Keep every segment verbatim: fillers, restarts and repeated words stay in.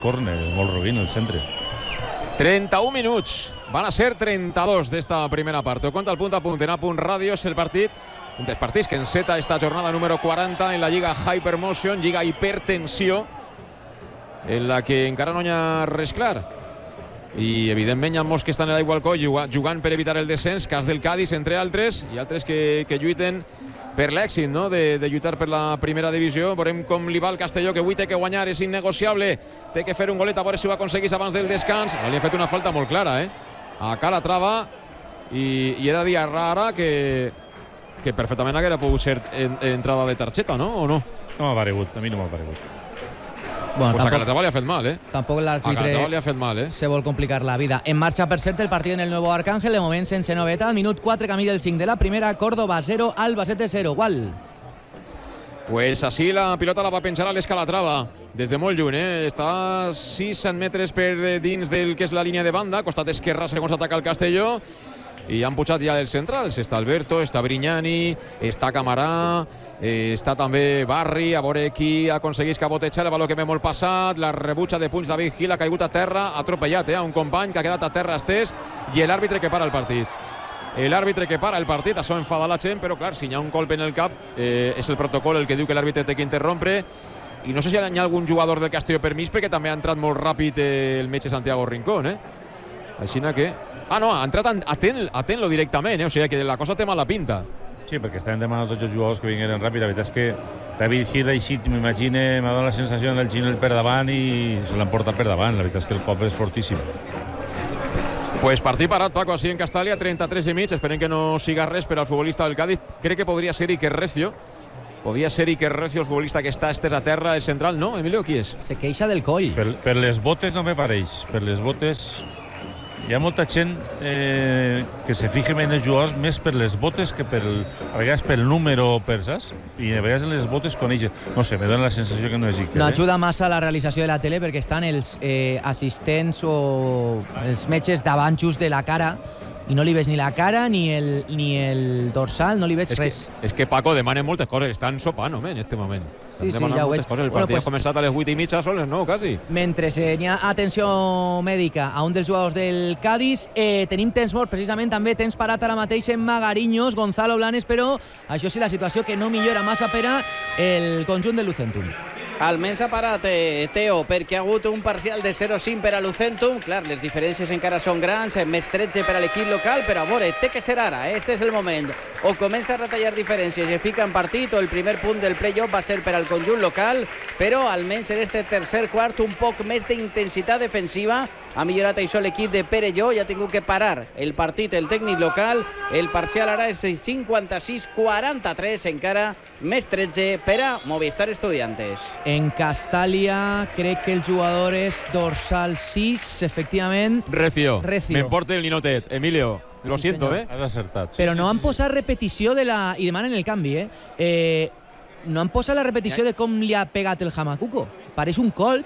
córner, és molt roïn el centre. trenta-un minuts, van a ser trenta-dos d'esta primera part. Ho compta el punt a punt en A Punt Ràdio, és el partit, un dels partits que enceta esta jornada número quaranta en la Lliga Hypermotion, Lliga Hipertensió, en la que encara no hi ha res clar. I evidentment hi ha molts que estan a l'aigua al coll jugant per evitar el descens, cas del Cádiz entre altres, i altres que, que lluiten per l'èxit, no? de, de lluitar per la primera divisió. Veurem com li va el Castelló, que avui té que guanyar, és innegociable, té que fer un golet, a veure si ho aconseguís abans del descans. Ara li ha fet una falta molt clara, eh? A Calatrava, i, i era Diarra ara que, que perfectament haguera pogut ser en, entrada de targeta, no? O no? No m'ha paregut, a mi no m'ha paregut. Bueno, pues tampoc, a Calatrava li ha fet mal, eh? Tampoc l'àrbitre li ha fet mal, eh? Se vol complicar la vida. En marxa, per cert, el partit en el Nuevo Arcángel, de moment sense novetat. Minut quatre, camí del cinc de la primera. Córdoba zero, Albacete zero. Gual. Pues así la pilota la va penjar a l'Escalatrava des de molt lluny, eh? Està a sis set metres per dins del que és la línia de banda, costat esquerre segons ataca el Castelló, i han pujat ja els centrals. Està Alberto, està Brignani, està Camarà, eh, està també Barri, a veure qui aconseguís cabotejar el valor que ve molt passat, la rebutja de punys David Gil, ha caigut a terra, ha atropellat eh, a un company que ha quedat a terra estès, i l'àrbitre que para el partit. L'àrbitre que para el partit, això enfada la gent, però clar, si hi ha un colp en el cap, eh, és el protocol el que diu que l'àrbitre té que interrompre, i no sé si hi ha algun jugador del Castelló permís, perquè també ha entrat molt ràpid eh, el metge Santiago Rincón, eh? Així que... Ah, no, ha entrat atent, atent-lo directament, eh? O sigui que la cosa té mala pinta. Sí, perquè estaven demanant tots els jugadors que vingueren ràpid. La veritat és que David Gil ha eixit, m'imagine, m'ha donat la sensació del Ginel per davant i se l'han portat per davant. La veritat és que el cop és fortíssim. Pues partit parat, Paco, així en Castàlia, trenta-tres i mig. Esperem que no siga res per al futbolista del Cádiz. Crec que podria ser Iker Recio. Podria ser Iker Recio, el futbolista que està estès a terra, el central, no? Emilio, qui és? Se queixa del coll. Per, per les botes no me pareix. Per les botes... Hi ha molta gent eh, que se fija en els jugadors més per les botes que per, a vegades pel número, per, saps? I a vegades en les botes coneix. No sé, me dona la sensació que no és Iker. No ajuda massa la realització de la tele perquè estan els eh, assistents o els metges davant just de la cara i no li veig ni la cara ni el, ni el dorsal, no li veig és res. Que, és que Paco demana moltes coses, estan sopant, home, en este moment. Sí, sí, ja ho veig. Coses. El Bueno, partit pues, ha començat a les vuit i mitja, són les nou, quasi. Mentre eh, hi ha atenció mèdica a un dels jugadors del Cádiz, eh, tenim temps mort, precisament també temps parat ara mateix en Magariños, Gonzalo Blanes, però això sí, la situació que no millora massa per a el conjunt de Lucentum. Almenys ha parat eh, Teo, perquè ha hagut un parcial de zero cinc per a Lucentum. Clar, les diferències encara són grans, més tretze per a l'equip local, però a veure, té que ser ara, eh? Este és el moment. O comença a retallar diferències i fica en partit, o el primer punt del play-off va ser per al conjunt local, però almenys en este tercer quart un poc més d'intensitat defensiva. Ha millorat això l'equip de Perelló i ha tingut que parar el partit, el tècnic local. El parcial ara és cinquanta-sis quaranta-tres, encara més tretze per a Movistar Estudiantes. En Castàlia crec que el jugador és dorsal sis, efectivament. Recio. Recio. M'emporta el ninotet. Emilio, lo Sí, siento, senyor. eh? Has acertat. Sí, Però sí, no sí, han sí. posat repetició de la... i demanen el canvi, eh? eh no han posat la repetició de com li ha pegat el Hamacuco. Pareix un colp.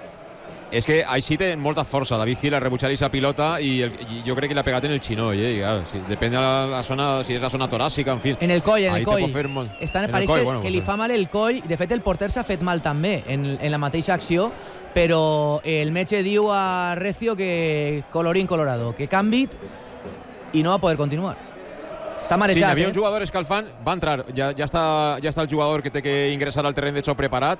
És que així té molta força. David Gil a rebutjar aquesta pilota i, el, i jo crec que l'ha pegat en el xinoll, eh? I, clar, si, depèn de la, la zona, si és la zona toràcica, en fi. En el coll, en Ahí el te coll. pot fer molt. Està, En el pareix coll, que, bueno, que pues li bé. fa mal el coll. De fet, el porter s'ha fet mal també en, en la mateixa acció, però el metge diu a Recio que colorín colorado, que canvi i no va poder continuar. Està Sí, hi marejat, havia eh? un jugador escalfant, va entrar, ja, ja, està, ja està el jugador que té que ingressar al terreny de xoc preparat.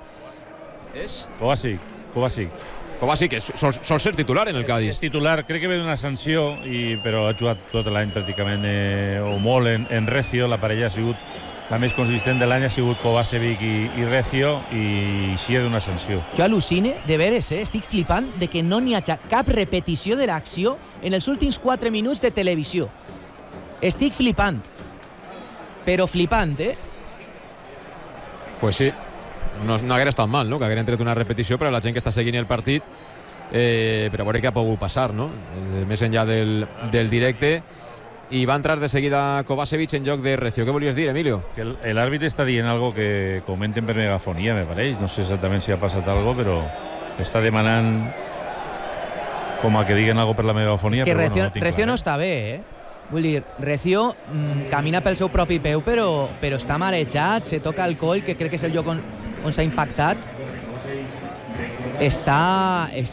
És Kovacic, Kovacic. Kovacic, que sol, sol ser titular en el Cádiz. És titular, crec que ve d'una sanció, i, però ha jugat tot l'any pràcticament eh, o molt en, en Recio. La parella ha sigut la més consistent de l'any, ha sigut Kovacevic i, i Recio, i així d'una sanció. Jo al·lucine, de veres, eh? Estic flipant de que no n'hi hagi cap repetició de l'acció en els últims quatre minuts de televisió. Estic flipant. Però flipant, eh? Pues sí, no, no haguera estat mal, no? Que haguera tret una repetició per a la gent que està seguint el partit, eh, però a veure què ha pogut passar, no? Eh, més enllà del, del directe. I va entrar de seguida Kovacevic en lloc de Recio. Què volies dir, Emilio? Que l'àrbitre està dient algo que comenten per megafonia, me pareix. No sé exactament si ha passat algo, però està demanant com a que diguen algo per la megafonia. És que però Recio, bueno, no, tinc Recio clar, no està bé, eh? Vull dir, Recio mm, camina pel seu propi peu, però, però està marejat, se toca el coll, que crec que és el lloc on, on s'ha impactat. està,